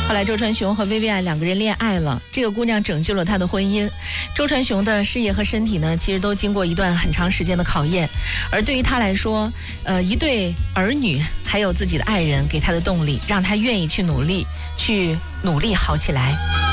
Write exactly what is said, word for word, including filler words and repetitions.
后来周传雄和薇薇安两个人恋爱了，这个姑娘拯救了他的婚姻。周传雄的事业和身体呢，其实都经过一段很长时间的考验，而对于他来说，呃，一对儿女还有自己的爱人给他的动力，让他愿意去努力，去努力好起来。